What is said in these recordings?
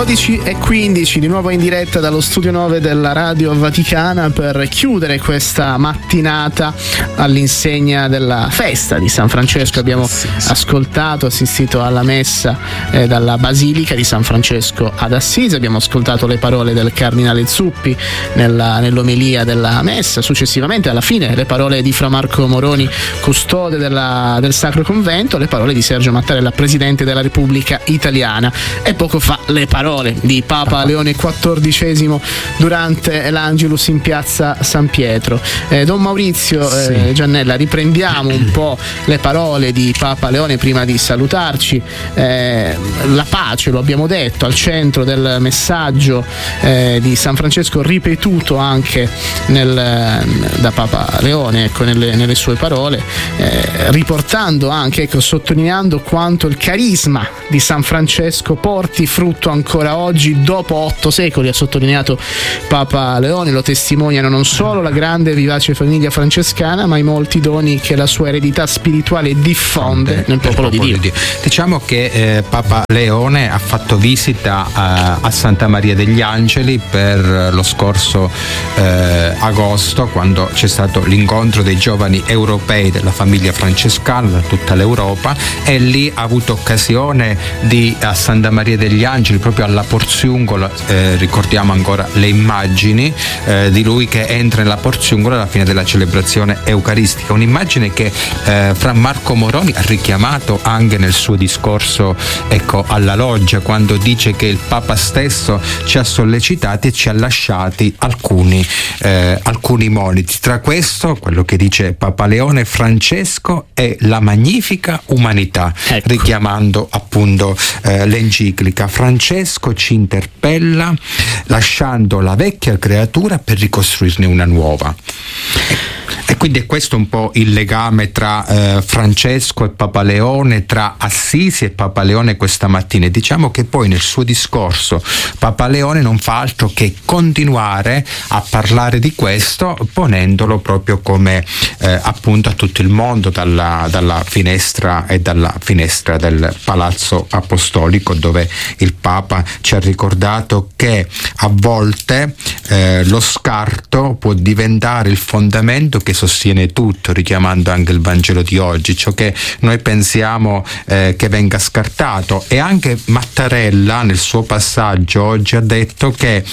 12:15 di nuovo in diretta dallo studio 9 della Radio Vaticana per chiudere questa mattinata all'insegna della festa di San Francesco. Abbiamo assistito alla messa dalla Basilica di San Francesco ad Assisi, abbiamo ascoltato le parole del Cardinale Zuppi nell'omelia della messa, successivamente alla fine le parole di Fra Marco Moroni, custode del Sacro Convento, le parole di Sergio Mattarella, Presidente della Repubblica Italiana, e poco fa le parole di Papa Leone XIV durante l'Angelus in piazza San Pietro. Don Maurizio Giannella, riprendiamo un po' le parole di Papa Leone prima di salutarci. La pace, lo abbiamo detto, al centro del messaggio di San Francesco, ripetuto anche da Papa Leone, nelle sue parole, riportando anche, sottolineando quanto il carisma di San Francesco porti frutto ancora oggi dopo 8 secoli, ha sottolineato Papa Leone. Lo testimoniano non solo la grande e vivace famiglia francescana, ma i molti doni che la sua eredità spirituale diffonde nel popolo di Dio. Diciamo che Papa Leone ha fatto visita a Santa Maria degli Angeli per lo scorso agosto, quando c'è stato l'incontro dei giovani europei della famiglia francescana da tutta l'Europa, e lì ha avuto occasione a Santa Maria degli Angeli, proprio alla Porziungola, ricordiamo ancora le immagini di lui che entra nella Porziungola alla fine della celebrazione eucaristica, un'immagine che Fra Marco Moroni ha richiamato anche nel suo discorso alla loggia, quando dice che il Papa stesso ci ha sollecitati e ci ha lasciati alcuni moniti. Tra questo, quello che dice Papa Leone, Francesco è la magnifica umanità, richiamando appunto l'enciclica. Francesco ci interpella lasciando la vecchia creatura per ricostruirne una nuova. E quindi è questo un po' il legame tra Francesco e Papa Leone, tra Assisi e Papa Leone questa mattina. E diciamo che poi nel suo discorso Papa Leone non fa altro che continuare a parlare di questo, ponendolo proprio come appunto a tutto il mondo, dalla finestra del Palazzo Apostolico, dove il Papa ci ha ricordato che a volte lo scarto può diventare il fondamento che sostiene tutto, richiamando anche il Vangelo di oggi, ciò che noi pensiamo che venga scartato. E anche Mattarella nel suo passaggio oggi ha detto che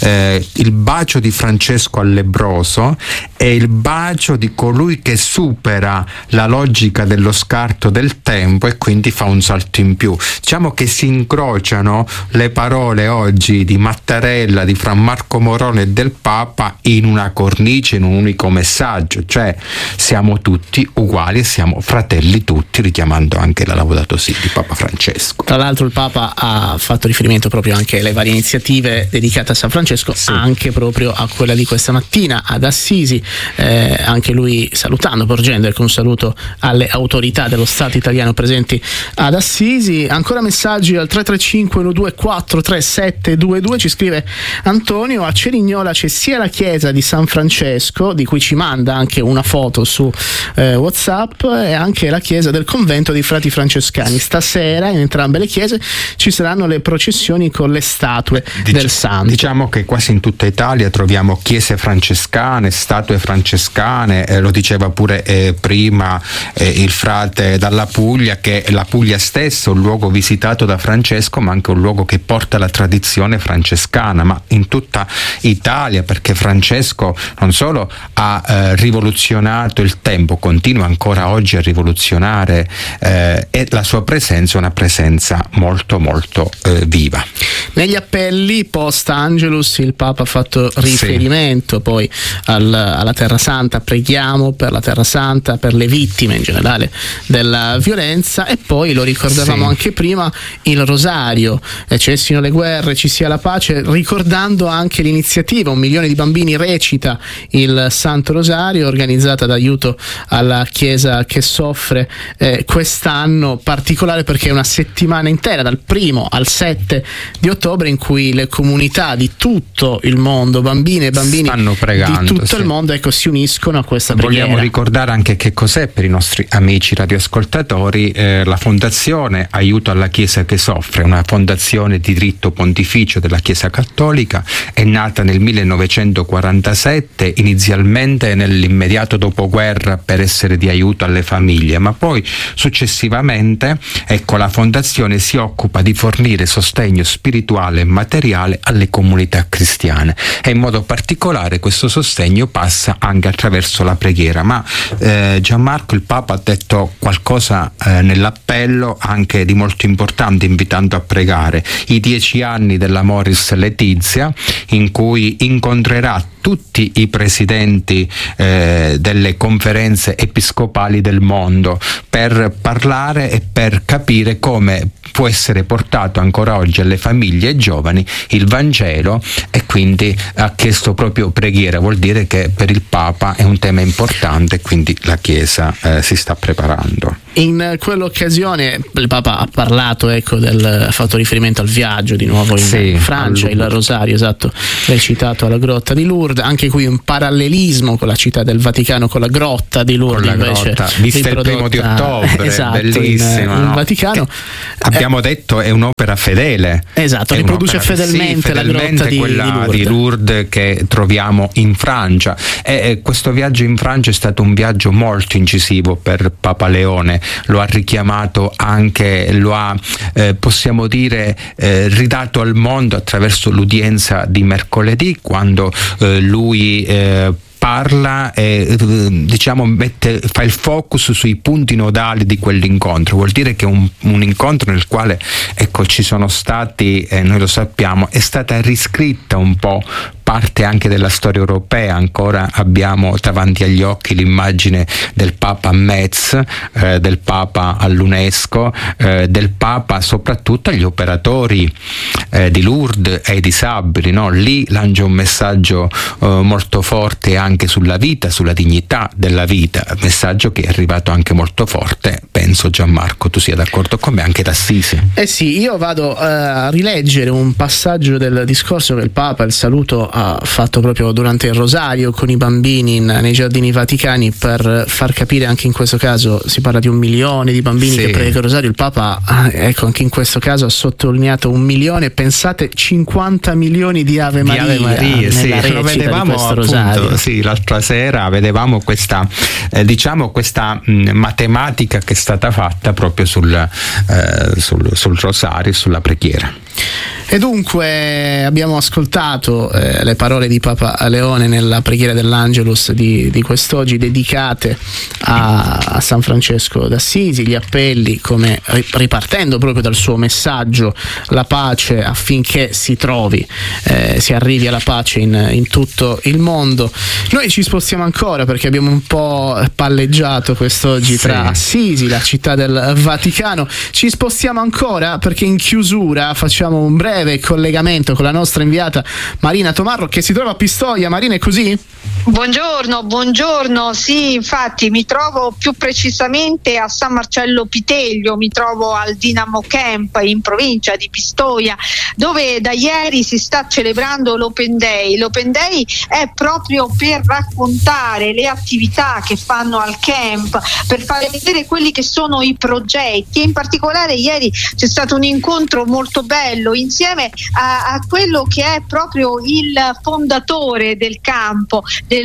il bacio di Francesco al lebbroso è il bacio di colui che supera la logica dello scarto del tempo e quindi fa un salto in più. Diciamo che si incrociano le parole oggi di Mattarella, di Fra Marco Moroni e del Papa in una cornice, in un unico messaggio, cioè siamo tutti uguali e siamo fratelli tutti, richiamando anche la Laudato Si di Papa Francesco. Tra l'altro il Papa ha fatto riferimento proprio anche alle varie iniziative dedicate a San Francesco, anche proprio a quella di questa mattina ad Assisi, anche lui salutando, porgendo un saluto alle autorità dello Stato italiano presenti ad Assisi. Ancora messaggi al 335 124 3722, ci scrive Antonio: a Cerignola c'è sia la chiesa di San Francesco, di cui ci manda anche una foto su WhatsApp, e anche la chiesa del convento dei frati francescani. Stasera in entrambe le chiese ci saranno le processioni con le statue del santo. Diciamo che quasi in tutta Italia troviamo chiese francescane, statue francescane, lo diceva pure prima il frate dalla Puglia, che la Puglia stessa è un luogo visitato da Francesco, ma anche un luogo che porta la tradizione francescana, ma in tutta Italia, perché Francesco non solo ha rivoluzionato il tempo, continua ancora oggi a rivoluzionare, e la sua presenza è una presenza molto molto viva. Negli appelli post Angelus il Papa ha fatto riferimento poi alla Terra Santa, preghiamo per la Terra Santa, per le vittime in generale della violenza, e poi lo ricordavamo anche prima, il rosario, cessino le guerre, ci sia la pace, ricordando anche l'iniziativa 1 milione di bambini recita il Santo Rosario, rosario organizzata d'aiuto alla Chiesa che soffre quest'anno, particolare perché è una settimana intera dal 1 al 7 di ottobre in cui le comunità di tutto il mondo, bambine e bambini stanno pregando, di tutto il mondo, si uniscono a questa preghiera. Vogliamo ricordare anche che cos'è per i nostri amici radioascoltatori la Fondazione Aiuto alla Chiesa che soffre, una fondazione di diritto pontificio della Chiesa Cattolica. È nata nel 1947, inizialmente nell'immediato dopoguerra per essere di aiuto alle famiglie, ma poi successivamente la fondazione si occupa di fornire sostegno spirituale e materiale alle comunità cristiane, e in modo particolare questo sostegno passa anche attraverso la preghiera. Ma Gianmarco, il Papa ha detto qualcosa nell'appello anche di molto importante, invitando a pregare: i 10 anni della Moris Letizia, in cui incontrerà tutti i presidenti delle conferenze episcopali del mondo per parlare e per capire come può essere portato ancora oggi alle famiglie e giovani il Vangelo, e quindi ha chiesto proprio preghiera. Vuol dire che per il Papa è un tema importante, quindi la Chiesa si sta preparando. In quell'occasione il Papa ha parlato, ha fatto riferimento al viaggio di nuovo in Francia, il rosario recitato alla grotta di Lourdes, anche qui un parallelismo con la città del Vaticano, con la grotta di Lourdes, vista il 1 di ottobre, bellissima, in Vaticano. Abbiamo detto è un'opera fedele, riproduce fedelmente la grotta di Lourdes che troviamo in Francia, e questo viaggio in Francia è stato un viaggio molto incisivo per Papa Leone. Lo ha richiamato anche, lo ha possiamo dire ridato al mondo attraverso l'udienza di mercoledì, quando lui parla e fa il focus sui punti nodali di quell'incontro. Vuol dire che un incontro nel quale ci sono stati, noi lo sappiamo, è stata riscritta un po' parte anche della storia europea. Ancora abbiamo davanti agli occhi l'immagine del Papa a Metz, del Papa all'UNESCO, del Papa soprattutto agli operatori di Lourdes e ai disabili, no? Lì lancia un messaggio molto forte anche sulla vita, sulla dignità della vita, messaggio che è arrivato anche molto forte, penso Gianmarco tu sia d'accordo con me, anche da Assisi. Sì, io vado a rileggere un passaggio del discorso che il Papa, il saluto, ha fatto proprio durante il rosario con i bambini nei giardini vaticani, per far capire anche in questo caso si parla di 1 milione di bambini che pregano il rosario. Il Papa anche in questo caso ha sottolineato 1 milione, pensate 50 milioni di Ave Maria, lo vedevamo appunto, l'altra sera vedevamo questa matematica che è stata fatta proprio sul rosario e sulla preghiera. E dunque abbiamo ascoltato le parole di Papa Leone nella preghiera dell'Angelus di quest'oggi, dedicate a San Francesco d'Assisi, gli appelli, come ripartendo proprio dal suo messaggio, la pace affinché si arrivi alla pace in tutto il mondo. Noi ci spostiamo ancora perché abbiamo un po' palleggiato quest'oggi tra Assisi, la città del Vaticano. Ci spostiamo ancora perché in chiusura facciamo un breve collegamento con la nostra inviata Marina Tomarro, che si trova a Pistoia. Marina, è così? Buongiorno, sì, infatti mi trovo più precisamente a San Marcello Piteglio, mi trovo al Dinamo Camp in provincia di Pistoia, dove da ieri si sta celebrando l'Open Day. L'Open Day è proprio per raccontare le attività che fanno al camp, per fare vedere quelli che sono i progetti, e in particolare ieri c'è stato un incontro molto bello insieme a quello che è proprio il fondatore del camp,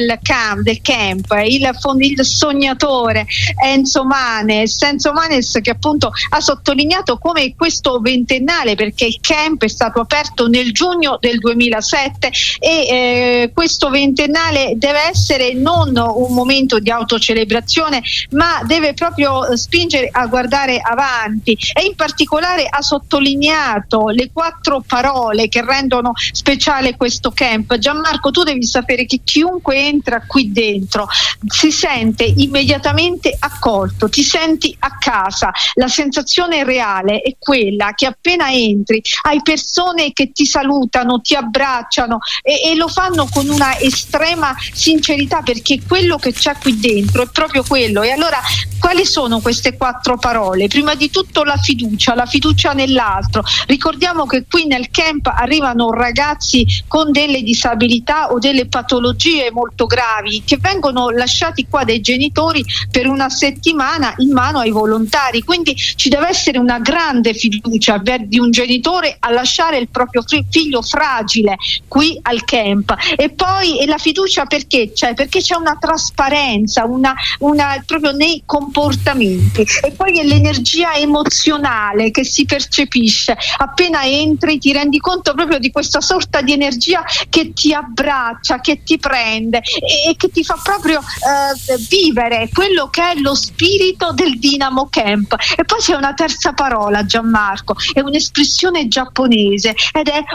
il sognatore Enzo Manes, che appunto ha sottolineato come questo ventennale, perché il camp è stato aperto nel giugno del 2007 e questo ventennale deve essere non un momento di autocelebrazione, ma deve proprio spingere a guardare avanti, e in particolare ha sottolineato le 4 4 parole che rendono speciale questo camp. Gianmarco, tu devi sapere che chiunque entra qui dentro si sente immediatamente accolto, ti senti a casa. La sensazione reale è quella che appena entri hai persone che ti salutano, ti abbracciano e lo fanno con una estrema sincerità, perché quello che c'è qui dentro è proprio quello. E allora quali sono queste 4 parole? Prima di tutto la fiducia nell'altro. Ricordiamo che qui nel camp arrivano ragazzi con delle disabilità o delle patologie molto gravi che vengono lasciati qua dai genitori per una settimana in mano ai volontari, quindi ci deve essere una grande fiducia di un genitore a lasciare il proprio figlio fragile qui al camp. E poi la fiducia perché c'è? Perché c'è una trasparenza, una proprio nei comportamenti, e poi è l'energia emozionale che si percepisce appena entri, ti rendi conto proprio di questa sorta di energia che ti abbraccia, che ti prende e che ti fa proprio vivere quello che è lo spirito del Dynamo Camp. E poi c'è una terza parola, Gianmarco, è un'espressione giapponese ed è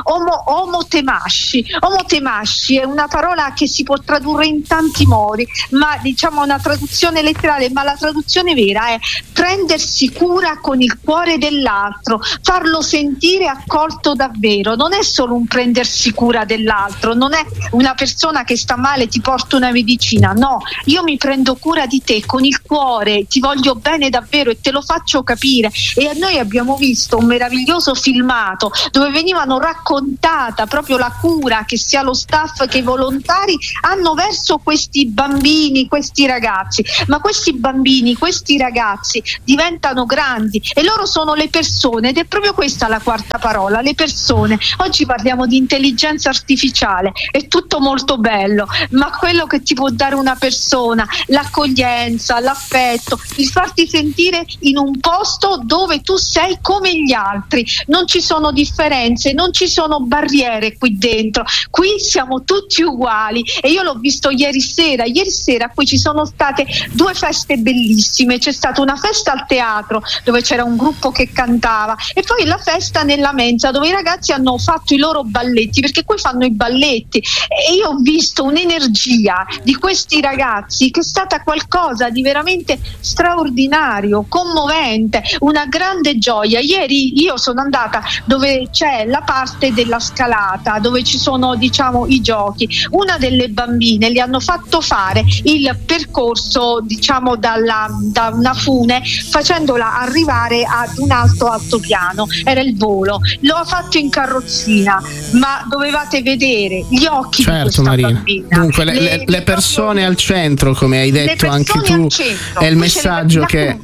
omotemashi. Omotemashi è una parola che si può tradurre in tanti modi, ma diciamo una traduzione letterale, ma la traduzione vera è prendersi cura con il cuore dell'altro, farlo sentire accolto davvero. Non è solo un prendersi cura dell'altro, non è una persona che sta male ti porto una medicina, no, io mi prendo cura di te con il cuore, ti voglio bene davvero e te lo faccio capire. E noi abbiamo visto un meraviglioso filmato dove venivano raccontata proprio la cura che sia lo staff che i volontari hanno verso questi bambini, questi ragazzi, ma questi bambini, questi ragazzi diventano grandi e loro sono le persone, ed è proprio questa la quarta parola, le persone. Oggi parliamo di intelligenza artificiale, è tutto molto bello, ma quello che ti può dare una persona, l'accoglienza, l'affetto, il farti sentire in un posto dove tu sei come gli altri, non ci sono differenze, non ci sono barriere qui dentro, qui siamo tutti uguali. E io l'ho visto ieri sera qui ci sono state 2 feste bellissime, c'è stata una festa al teatro dove c'era un gruppo che cantava e poi la festa nella mensa dove i ragazzi hanno fatto i loro balletti, perché qui fanno i balletti, e io ho visto un'energia di questi ragazzi che è stata qualcosa di veramente straordinario, commovente, una grande gioia. Ieri io sono andata dove c'è la parte della scalata, dove ci sono diciamo i giochi. Una delle bambine le hanno fatto fare il percorso diciamo da una fune, facendola arrivare ad un altopiano, era il volo, lo ha fatto in carrozzina, ma dovevate vedere gli occhi di questa Marina. Bambina. Dunque le persone al centro, come hai detto anche tu, è il messaggio che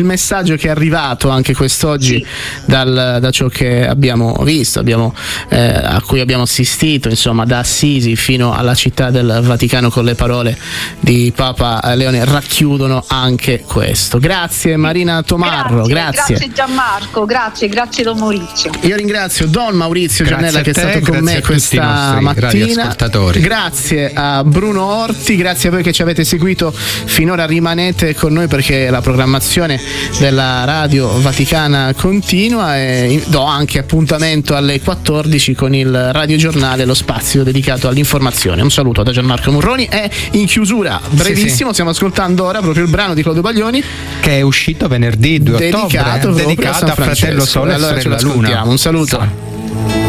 è arrivato anche quest'oggi, sì, da ciò che abbiamo visto, a cui abbiamo assistito, insomma, da Assisi fino alla città del Vaticano, con le parole di Papa Leone racchiudono anche questo. Grazie Marina Tomarro, grazie Gianmarco, grazie Don Maurizio. Io ringrazio Don Maurizio Giannella che è stato con me questa mattina. Grazie a Bruno Orti, grazie a voi che ci avete seguito finora. Rimanete con noi perché la programmazione della Radio Vaticana continua, e do anche appuntamento alle 14 con il Radio Giornale, lo spazio dedicato all'informazione. Un saluto da Gianmarco Murroni e in chiusura brevissimo stiamo ascoltando ora proprio il brano di Claudio Baglioni che è uscito venerdì 2 ottobre dedicato a Fratello Sole e allora Sorella Luna. Un saluto.